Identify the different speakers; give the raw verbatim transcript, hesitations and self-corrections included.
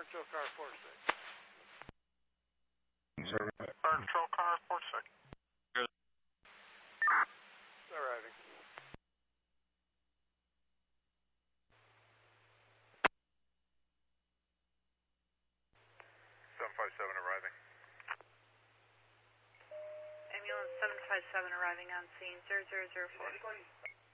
Speaker 1: Patrol car four six.
Speaker 2: Fire Patrol car four six.
Speaker 1: Arriving.
Speaker 2: seven five seven arriving.
Speaker 3: Ambulance seven five seven arriving on scene, zero zero zero four.